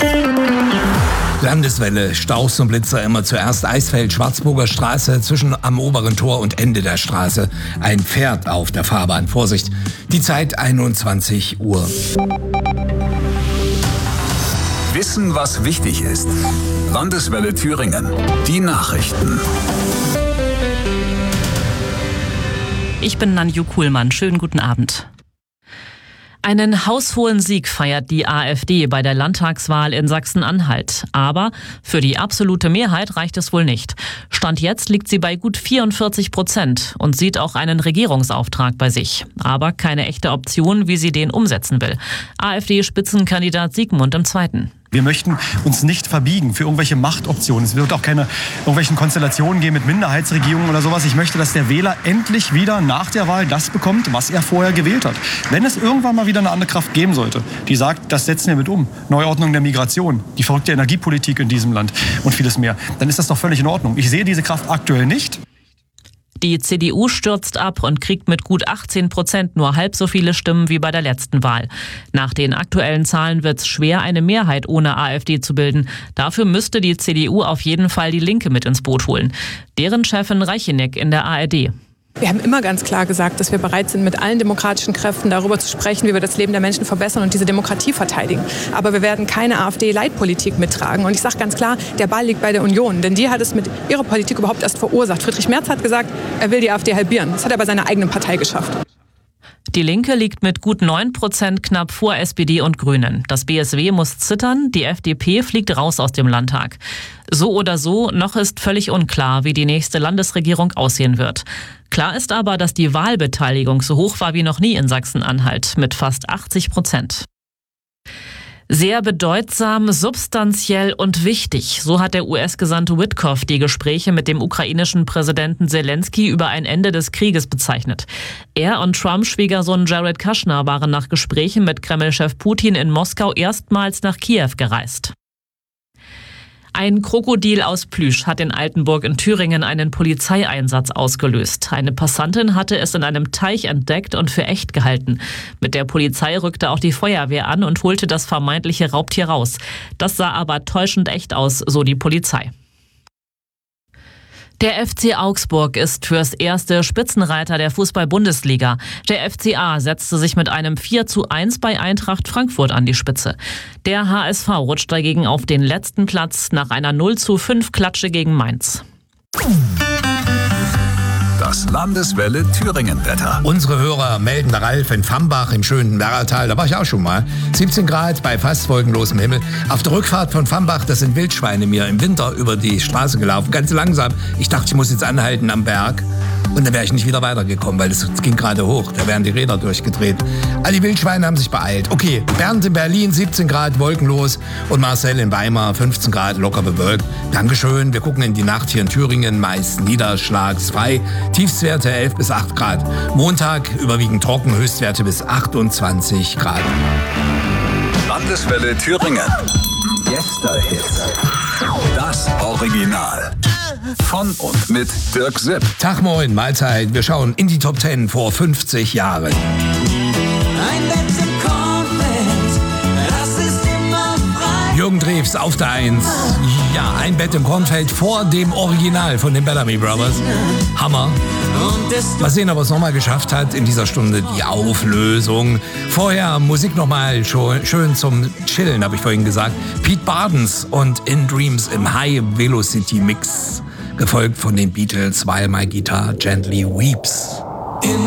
Landeswelle, Staus und Blitzer immer zuerst Eisfeld, Schwarzburger Straße, zwischen am oberen Tor und Ende der Straße. Ein Pferd auf der Fahrbahn. Vorsicht, die Zeit 21 Uhr. Wissen, was wichtig ist. Landeswelle Thüringen. Die Nachrichten. Ich bin Nanju Kuhlmann. Schönen guten Abend. Einen haushohen Sieg feiert die AfD bei der Landtagswahl in Sachsen-Anhalt. Aber für die absolute Mehrheit reicht es wohl nicht. Stand jetzt liegt sie bei gut 44% und sieht auch einen Regierungsauftrag bei sich. Aber keine echte Option, wie sie den umsetzen will. AfD-Spitzenkandidat Siegmund II. Wir möchten uns nicht verbiegen für irgendwelche Machtoptionen. Es wird auch keine irgendwelchen Konstellationen geben mit Minderheitsregierungen oder sowas. Ich möchte, dass der Wähler endlich wieder nach der Wahl das bekommt, was er vorher gewählt hat. Wenn es irgendwann mal wieder eine andere Kraft geben sollte, die sagt, das setzen wir mit um, Neuordnung der Migration, die verrückte Energiepolitik in diesem Land und vieles mehr, dann ist das doch völlig in Ordnung. Ich sehe diese Kraft aktuell nicht. Die CDU stürzt ab und kriegt mit gut 18% nur halb so viele Stimmen wie bei der letzten Wahl. Nach den aktuellen Zahlen wird es schwer, eine Mehrheit ohne AfD zu bilden. Dafür müsste die CDU auf jeden Fall die Linke mit ins Boot holen. Deren Chefin Reicheneck in der ARD. Wir haben immer ganz klar gesagt, dass wir bereit sind, mit allen demokratischen Kräften darüber zu sprechen, wie wir das Leben der Menschen verbessern und diese Demokratie verteidigen. Aber wir werden keine AfD-Leitpolitik mittragen. Und ich sage ganz klar, der Ball liegt bei der Union. Denn die hat es mit ihrer Politik überhaupt erst verursacht. Friedrich Merz hat gesagt, er will die AfD halbieren. Das hat er bei seiner eigenen Partei geschafft. Die Linke liegt mit gut 9% knapp vor SPD und Grünen. Das BSW muss zittern, die FDP fliegt raus aus dem Landtag. So oder so, noch ist völlig unklar, wie die nächste Landesregierung aussehen wird. Klar ist aber, dass die Wahlbeteiligung so hoch war wie noch nie in Sachsen-Anhalt, mit fast 80%. Sehr bedeutsam, substanziell und wichtig. So hat der US-Gesandte Witkoff die Gespräche mit dem ukrainischen Präsidenten Zelensky über ein Ende des Krieges bezeichnet. Er und Trump-Schwiegersohn Jared Kushner waren nach Gesprächen mit Kreml-Chef Putin in Moskau erstmals nach Kiew gereist. Ein Krokodil aus Plüsch hat in Altenburg in Thüringen einen Polizeieinsatz ausgelöst. Eine Passantin hatte es in einem Teich entdeckt und für echt gehalten. Mit der Polizei rückte auch die Feuerwehr an und holte das vermeintliche Raubtier raus. Das sah aber täuschend echt aus, so die Polizei. Der FC Augsburg ist fürs erste Spitzenreiter der Fußball-Bundesliga. Der FCA setzte sich mit einem 4:1 bei Eintracht Frankfurt an die Spitze. Der HSV rutscht dagegen auf den letzten Platz nach einer 0:5 Klatsche gegen Mainz. Das Landeswelle Thüringen-Wetter. Unsere Hörer melden Ralf in Fambach im schönen Werratal, da war ich auch schon mal. 17 Grad bei fast wolkenlosem Himmel. Auf der Rückfahrt von Fambach, das sind Wildschweine mir im Winter über die Straße gelaufen, ganz langsam. Ich dachte, ich muss jetzt anhalten am Berg und dann wäre ich nicht wieder weitergekommen, weil es ging gerade hoch, da wären die Räder durchgedreht. All die Wildschweine haben sich beeilt. Okay, Bernd in Berlin, 17 Grad, wolkenlos und Marcel in Weimar, 15 Grad, locker bewölkt. Dankeschön, wir gucken in die Nacht hier in Thüringen, meist niederschlagsfrei. Tiefstwerte 11 bis 8 Grad. Montag überwiegend trocken, Höchstwerte bis 28 Grad. Landeswelle Thüringen. Gästehits. Das Original. Von und mit Dirk Sipp. Tag, moin, Mahlzeit. Wir schauen in die Top 10 vor 50 Jahren. Ein Bett im Kornfeld, das ist immer frei. Jürgen Drews auf der 1. Ja, ein Bett im Kornfeld vor dem Original von den Bellamy Brothers. Hammer. Mal sehen, ob er es nochmal geschafft hat in dieser Stunde, die Auflösung. Vorher Musik nochmal schön zum Chillen, habe ich vorhin gesagt. Pete Bardens und In Dreams im High Velocity Mix. Gefolgt von den Beatles, While My Guitar Gently Weeps.